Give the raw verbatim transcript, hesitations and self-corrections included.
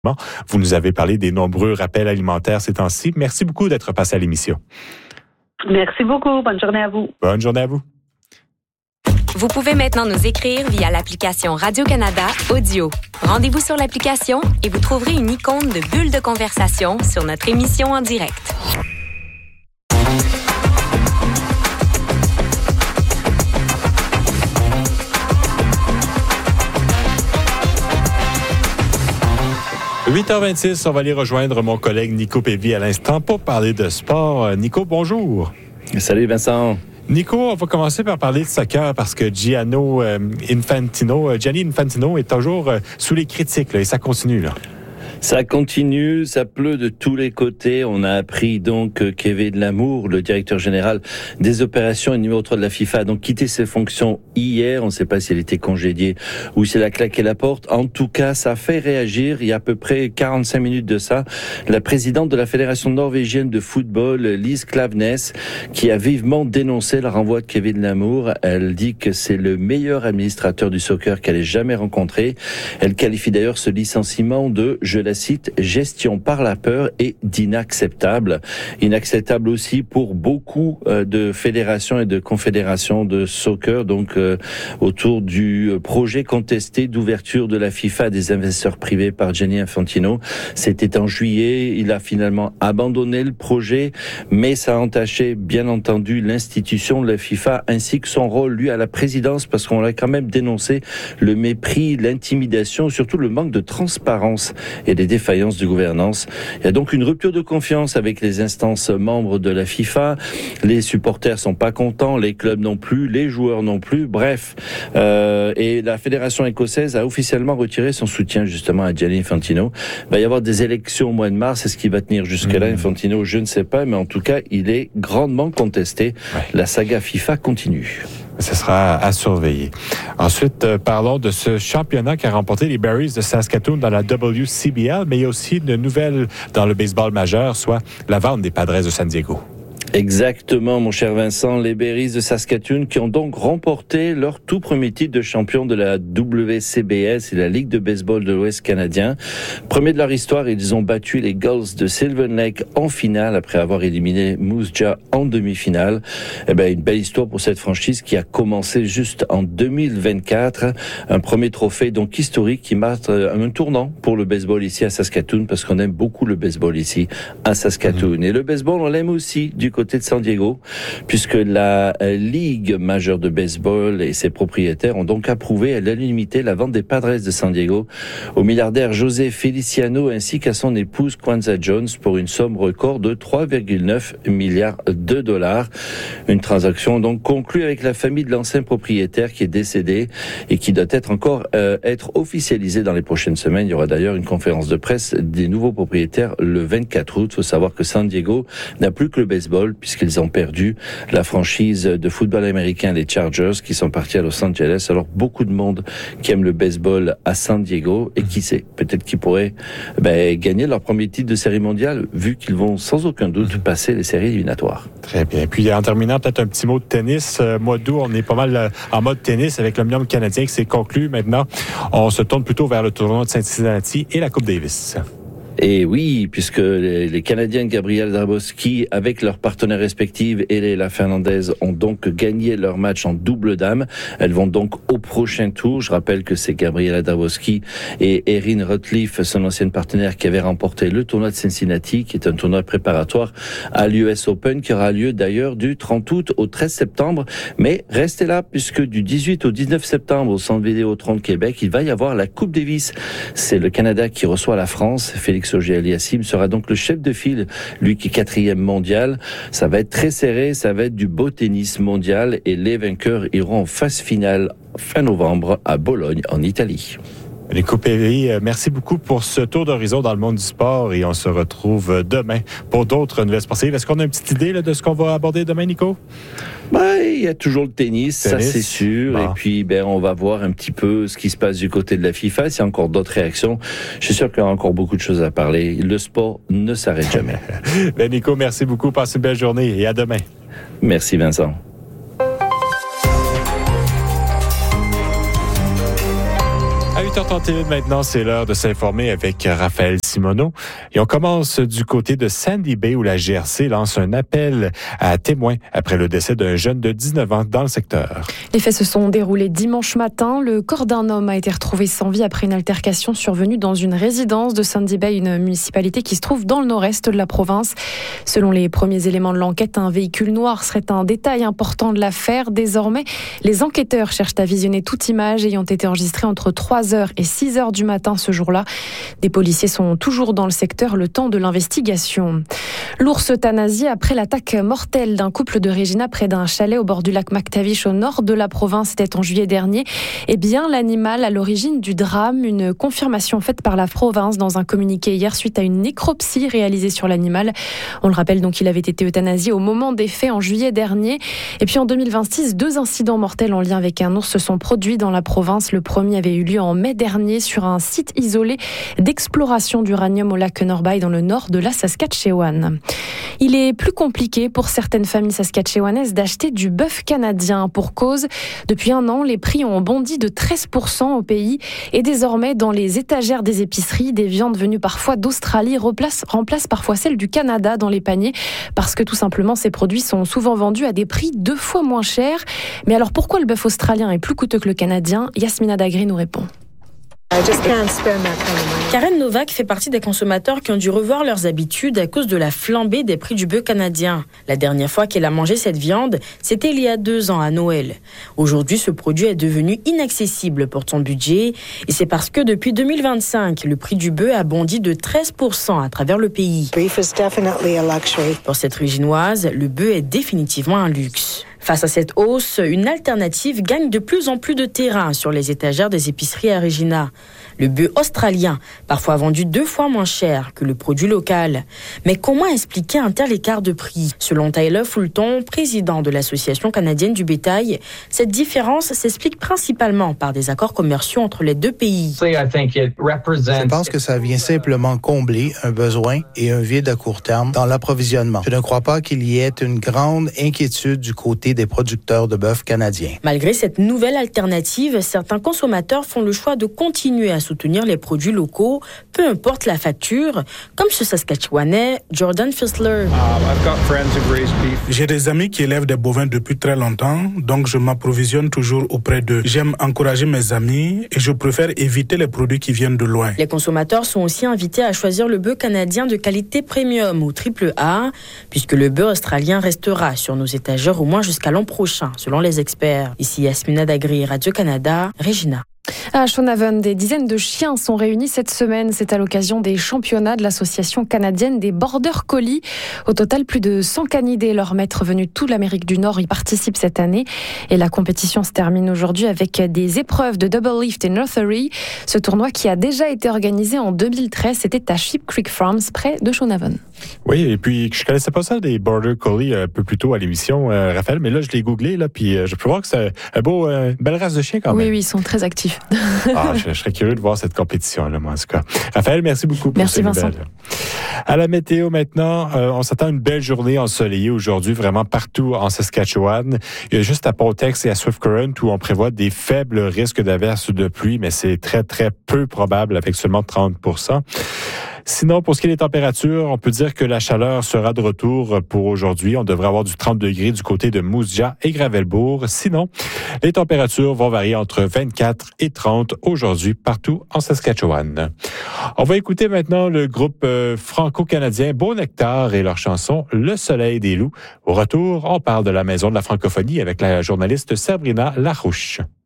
Vous nous avez parlé des nombreux rappels alimentaires ces temps-ci. Merci beaucoup d'être passé à l'émission. Merci beaucoup. Bonne journée à vous. Bonne journée à vous. Vous pouvez maintenant nous écrire via l'application Radio-Canada Audio. Rendez-vous sur l'application et vous trouverez une icône de bulle de conversation sur notre émission en direct. huit heures vingt-six, on va aller rejoindre mon collègue Nico Pévy à l'instant pour parler de sport. Nico, bonjour. Salut Vincent. Nico, on va commencer par parler de soccer parce que Gianno euh, Infantino, euh, Gianni Infantino est toujours euh, sous les critiques là, et ça continue là. Ça continue, ça pleut de tous les côtés. On a appris donc que Kevin Lamour, le directeur général des opérations et numéro trois de la FIFA, a donc quitté ses fonctions hier. On ne sait pas s'il était congédié ou s'il a claqué la porte. En tout cas, ça fait réagir. Il y a à peu près quarante-cinq minutes de ça, la présidente de la Fédération norvégienne de football, Lise Klaveness, qui a vivement dénoncé le renvoi de Kevin Lamour. Elle dit que c'est le meilleur administrateur du soccer qu'elle ait jamais rencontré. Elle qualifie d'ailleurs ce licenciement de, je la cite, gestion par la peur et d'inacceptable. Inacceptable aussi pour beaucoup de fédérations et de confédérations de soccer, donc euh, autour du projet contesté d'ouverture de la FIFA à des investisseurs privés par Gianni Infantino. C'était en juillet, il a finalement abandonné le projet, mais ça a entaché bien entendu l'institution de la FIFA ainsi que son rôle, lui, à la présidence, parce qu'on l'a quand même dénoncé le mépris, l'intimidation, surtout le manque de transparence et des défaillances de gouvernance. Il y a donc une rupture de confiance avec les instances membres de la FIFA. Les supporters sont pas contents, les clubs non plus, les joueurs non plus. Bref, euh, et la fédération écossaise a officiellement retiré son soutien justement à Gianni Infantino. Il va y avoir des élections au mois de mars. Est-ce qu'il va tenir jusque-là, mmh. Infantino? Je ne sais pas, mais en tout cas, il est grandement contesté. Ouais. La saga FIFA continue. Ce sera à surveiller. Ensuite, euh, parlons de ce championnat qui a remporté les Berries de Saskatoon dans la W C B L, mais il y a aussi une nouvelle dans le baseball majeur, soit la vente des Padres de San Diego. Exactement, mon cher Vincent, les Berries de Saskatoon qui ont donc remporté leur tout premier titre de champion de la W C B L, c'est la Ligue de baseball de l'Ouest canadien. Premier de leur histoire, ils ont battu les Gulls de Sylvan Lake en finale après avoir éliminé Moose Jaw en demi-finale. Eh ben, une belle histoire pour cette franchise qui a commencé juste en deux mille vingt-quatre. Un premier trophée donc historique qui marque un tournant pour le baseball ici à Saskatoon parce qu'on aime beaucoup le baseball ici à Saskatoon. Mmh. Et le baseball, on l'aime aussi du côté côté de San Diego, puisque la Ligue majeure de baseball et ses propriétaires ont donc approuvé à l'unanimité la vente des Padres de San Diego au milliardaire José Feliciano ainsi qu'à son épouse Kwanza Jones pour une somme record de trois virgule neuf milliards de dollars. Une transaction donc conclue avec la famille de l'ancien propriétaire qui est décédé et qui doit être encore euh, être officialisée dans les prochaines semaines. Il y aura d'ailleurs une conférence de presse des nouveaux propriétaires le vingt-quatre août. Il faut savoir que San Diego n'a plus que le baseball puisqu'ils ont perdu la franchise de football américain, les Chargers, qui sont partis à Los Angeles. Alors, beaucoup de monde qui aime le baseball à San Diego, et qui sait, peut-être qu'ils pourraient ben, gagner leur premier titre de série mondiale, vu qu'ils vont sans aucun doute passer les séries éliminatoires. Très bien. Puis, en terminant, peut-être un petit mot de tennis. Euh, mois d'août, on est pas mal euh, en mode tennis avec l'Omnium canadien qui s'est conclu. Maintenant, on se tourne plutôt vers le tournoi de Cincinnati et la Coupe Davis. Et oui, puisque les, les Canadiens Gabriela Dabrowski, avec leurs partenaires respectifs et Leila Fernandez, ont donc gagné leur match en double dame. Elles vont donc au prochain tour. Je rappelle que c'est Gabriela Dabrowski et Erin Routliffe, son ancienne partenaire, qui avaient remporté le tournoi de Cincinnati, qui est un tournoi préparatoire à l'U S Open, qui aura lieu d'ailleurs du trente août au treize septembre. Mais restez là, puisque du dix-huit au dix-neuf septembre, au Centre Vidéotron de Québec, il va y avoir la Coupe Davis. C'est le Canada qui reçoit la France. Félix Auger-Aliassime sera donc le chef de file, lui qui est quatrième mondial. Ça va être très serré, ça va être du beau tennis mondial et les vainqueurs iront en phase finale fin novembre à Bologne en Italie. Nico Pévy, merci beaucoup pour ce tour d'horizon dans le monde du sport et on se retrouve demain pour d'autres nouvelles sportives. Est-ce qu'on a une petite idée là, de ce qu'on va aborder demain, Nico? Ben, il y a toujours le tennis, tennis. Ça c'est sûr. Bon. Et puis, ben, on va voir un petit peu ce qui se passe du côté de la FIFA. S'il y a encore d'autres réactions, je suis sûr qu'il y aura encore beaucoup de choses à parler. Le sport ne s'arrête jamais. Ben, Nico, merci beaucoup. Passe une belle journée et à demain. Merci, Vincent. À huit heures trente et un maintenant, c'est l'heure de s'informer avec Raphaël Simoneau. Et on commence du côté de Sandy Bay où la G R C lance un appel à témoins après le décès d'un jeune de dix-neuf ans dans le secteur. Les faits se sont déroulés dimanche matin. Le corps d'un homme a été retrouvé sans vie après une altercation survenue dans une résidence de Sandy Bay, une municipalité qui se trouve dans le nord-est de la province. Selon les premiers éléments de l'enquête, un véhicule noir serait un détail important de l'affaire. Désormais, les enquêteurs cherchent à visionner toute image ayant été enregistrée entre trois heures et six heures du matin ce jour-là. Des policiers sont toujours dans le secteur le temps de l'investigation. L'ours euthanasié après l'attaque mortelle d'un couple de Regina près d'un chalet au bord du lac McTavish au nord de la province, c'était en juillet dernier. Eh bien, l'animal à l'origine du drame, une confirmation faite par la province dans un communiqué hier suite à une nécropsie réalisée sur l'animal. On le rappelle donc, il avait été euthanasié au moment des faits en juillet dernier. Et puis en deux mille vingt-six, deux incidents mortels en lien avec un ours se sont produits dans la province. Le premier avait eu lieu en mai dernier sur un site isolé d'exploration d'uranium au lac Norby dans le nord de la Saskatchewan. Il est plus compliqué pour certaines familles saskatchewanaises d'acheter du bœuf canadien. Pour cause, depuis un an, les prix ont bondi de treize pour cent au pays et désormais, dans les étagères des épiceries, des viandes venues parfois d'Australie remplacent, remplacent parfois celles du Canada dans les paniers parce que tout simplement, ces produits sont souvent vendus à des prix deux fois moins chers. Mais alors, pourquoi le bœuf australien est plus coûteux que le canadien ? Yasmina Dagri nous répond. Karen Novak fait partie des consommateurs qui ont dû revoir leurs habitudes à cause de la flambée des prix du bœuf canadien. La dernière fois qu'elle a mangé cette viande, c'était il y a deux ans à Noël. Aujourd'hui, ce produit est devenu inaccessible pour son budget et c'est parce que depuis deux mille vingt-cinq, le prix du bœuf a bondi de treize pour cent à travers le pays. Pour cette Réginoise, le bœuf est définitivement un luxe. Face à cette hausse, une alternative gagne de plus en plus de terrain sur les étagères des épiceries à Regina. Le bœuf australien, parfois vendu deux fois moins cher que le produit local. Mais comment expliquer un tel écart de prix ? Selon Tyler Fulton, président de l'Association canadienne du bétail, cette différence s'explique principalement par des accords commerciaux entre les deux pays. Je pense que ça vient simplement combler un besoin et un vide à court terme dans l'approvisionnement. Je ne crois pas qu'il y ait une grande inquiétude du côté des producteurs de bœuf canadiens. Malgré cette nouvelle alternative, certains consommateurs font le choix de continuer à soutenir les produits locaux, peu importe la facture, comme ce Saskatchewanais, Jordan Fissler. J'ai des amis qui élèvent des bovins depuis très longtemps, donc je m'approvisionne toujours auprès d'eux. J'aime encourager mes amis et je préfère éviter les produits qui viennent de loin. Les consommateurs sont aussi invités à choisir le bœuf canadien de qualité premium ou triple A, puisque le bœuf australien restera sur nos étagères au moins jusqu'à l'an prochain, selon les experts. Ici Yasmina Dagri, Radio-Canada, Regina. À Shonaven, des dizaines de chiens sont réunis cette semaine. C'est à l'occasion des championnats de l'Association canadienne des Border Collie. Au total, plus de cent canidés, leurs maîtres venus de toute l'Amérique du Nord, y participent cette année. Et la compétition se termine aujourd'hui avec des épreuves de double lift et nursery. Ce tournoi qui a déjà été organisé en deux mille treize, c'était à Sheep Creek Farms, près de Shonaven. Oui, et puis je connaissais pas ça des Border Collie un peu plus tôt à l'émission, euh, Raphaël, mais là je l'ai googlé, là, puis euh, je peux voir que c'est un beau, euh, une belle race de chiens quand même. Oui, oui, ils sont très actifs. Ah, je, je serais curieux de voir cette compétition-là, moi, en tout cas. Raphaël, merci beaucoup pour merci, ces Vincent. nouvelles. À la météo maintenant, euh, on s'attend à une belle journée ensoleillée aujourd'hui, vraiment partout en Saskatchewan. Il y a juste à Pontex et à Swift Current où on prévoit des faibles risques d'averses ou de pluie, mais c'est très, très peu probable avec seulement trente pour cent. Sinon, pour ce qui est des températures, on peut dire que la chaleur sera de retour pour aujourd'hui. On devrait avoir du trente degrés du côté de Moose Jaw et Gravelbourg. Sinon, les températures vont varier entre vingt-quatre et trente aujourd'hui partout en Saskatchewan. On va écouter maintenant le groupe euh, franco-canadien Beau Nectar et leur chanson Le Soleil des Loups. Au retour, on parle de la Maison de la francophonie avec la journaliste Sabrina Larouche.